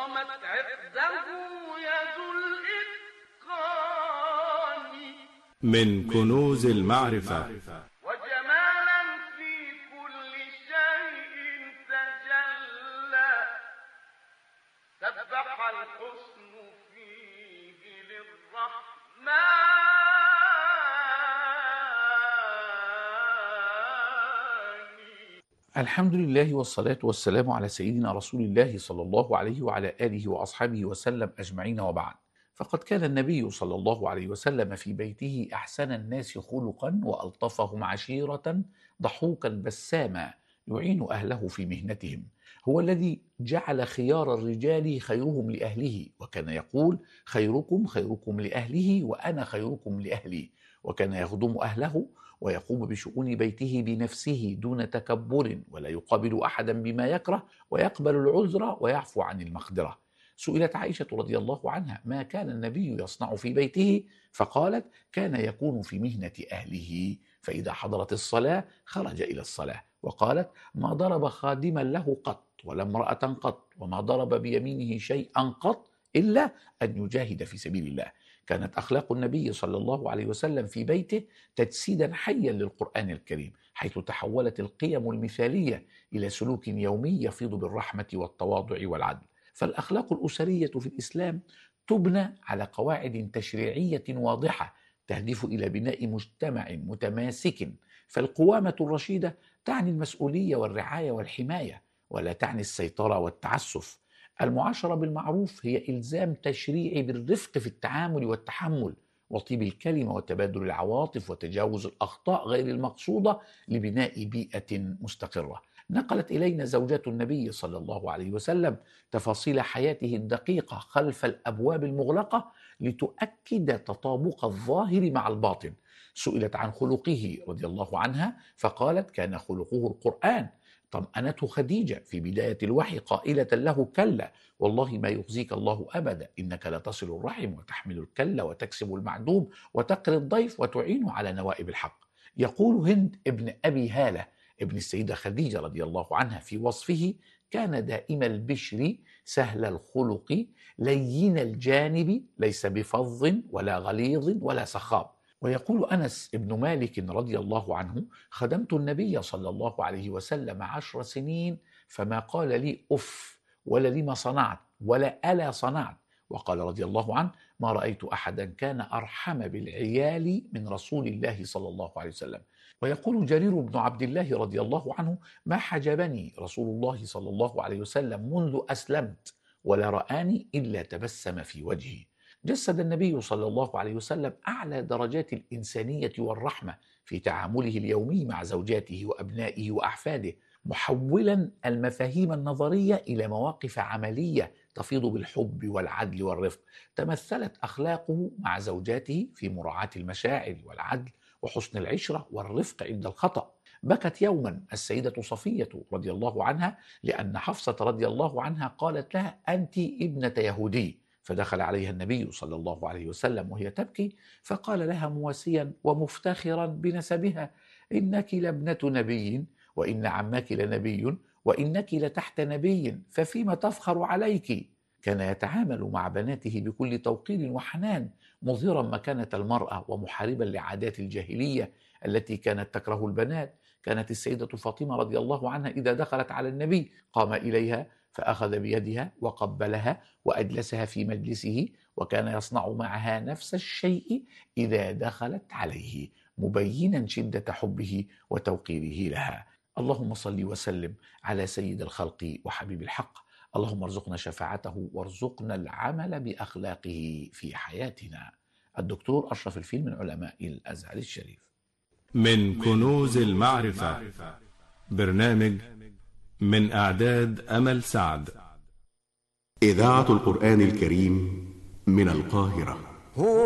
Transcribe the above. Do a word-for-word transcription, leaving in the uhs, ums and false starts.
قامت عقده يد الإتقان من كنوز المعرفة وجمالا في كل شيء تجلى سبح الحسن فيه للرحمن. الحمد لله والصلاة والسلام على سيدنا رسول الله صلى الله عليه وعلى آله وأصحابه وسلم أجمعين، وبعد. فقد كان النبي صلى الله عليه وسلم في بيته أحسن الناس خلقا وألطفهم عشيرة، ضحوكا بساما يعين أهله في مهنتهم. هو الذي جعل خيار الرجال خيرهم لأهله، وكان يقول: خيركم خيركم لأهله وأنا خيركم لأهلي. وكان يخدم أهله ويقوم بشؤون بيته بنفسه دون تكبر، ولا يقابل أحدا بما يكره، ويقبل العذر ويعفو عن المقدرة. سئلت عائشة رضي الله عنها ما كان النبي يصنع في بيته، فقالت: كان يكون في مهنة أهله، فإذا حضرت الصلاة خرج إلى الصلاة. وقالت: ما ضرب خادما له قط ولا امرأة قط، وما ضرب بيمينه شيئا قط إلا أن يجاهد في سبيل الله. كانت أخلاق النبي صلى الله عليه وسلم في بيته تجسيدا حيا للقرآن الكريم، حيث تحولت القيم المثالية إلى سلوك يومي يفيض بالرحمة والتواضع والعدل. فالأخلاق الأسرية في الإسلام تبنى على قواعد تشريعية واضحة تهدف إلى بناء مجتمع متماسك. فالقوامة الرشيدة تعني المسؤولية والرعاية والحماية، ولا تعني السيطرة والتعسف. المعاشرة بالمعروف هي إلزام تشريعي بالرفق في التعامل والتحمل وطيب الكلمة وتبادل العواطف وتجاوز الأخطاء غير المقصودة لبناء بيئة مستقرة. نقلت إلينا زوجات النبي صلى الله عليه وسلم تفاصيل حياته الدقيقة خلف الأبواب المغلقة لتؤكد تطابق الظاهر مع الباطن. سئلت عن خلقه رضي الله عنها فقالت: كان خلقه القرآن. طمأنته خديجة في بداية الوحي قائلة له: كلا والله ما يخزيك الله أبدا، إنك لتصل الرحم وتحمل الكل وتكسب المعدوم وتقري الضيف وتعين على نوائب الحق. يقول هند ابن أبي هالة ابن السيدة خديجة رضي الله عنها في وصفه: كان دائم البشر سهل الخلق لين الجانب ليس بفظ ولا غليظ ولا سخاب. ويقول أنس ابن مالك رضي الله عنه: خدمت النبي صلى الله عليه وسلم عشر سنين فما قال لي أف ولا لما صنعت ولا ألا صنعت. وقال رضي الله عنه: ما رأيت أحدا كان أرحم بالعيال من رسول الله صلى الله عليه وسلم. ويقول جرير بن عبد الله رضي الله عنه: ما حجبني رسول الله صلى الله عليه وسلم منذ أسلمت ولا رآني إلا تبسم في وجهي. جسد النبي صلى الله عليه وسلم أعلى درجات الإنسانية والرحمة في تعامله اليومي مع زوجاته وأبنائه وأحفاده، محولا المفاهيم النظرية إلى مواقف عملية تفيض بالحب والعدل والرفق. تمثلت أخلاقه مع زوجاته في مراعاة المشاعر والعدل وحسن العشرة والرفق عند الخطأ. بكت يوما السيدة صفية رضي الله عنها لأن حفصة رضي الله عنها قالت لها: أنت ابنة يهودي. فدخل عليها النبي صلى الله عليه وسلم وهي تبكي، فقال لها مواسيا ومفتخرا بنسبها: إنك لابنة نبي، وإن عمك لنبي، وإنك لتحت نبي، ففيما تفخر عليك؟ كان يتعامل مع بناته بكل توقير وحنان، مظهرا مكانة المرأة ومحاربا لعادات الجاهلية التي كانت تكره البنات. كانت السيدة فاطمة رضي الله عنها إذا دخلت على النبي قام إليها فأخذ بيدها وقبلها وأجلسها في مجلسه، وكان يصنع معها نفس الشيء إذا دخلت عليه، مبينا شدة حبه وتوقيره لها. اللهم صل وسلم على سيد الخلق وحبيب الحق. اللهم ارزقنا شفاعته وارزقنا العمل بأخلاقه في حياتنا. الدكتور أشرف الفيل من علماء الأزهر الشريف. من كنوز المعرفة، برنامج من إعداد أمل سعد. إذاعة القرآن الكريم من القاهرة.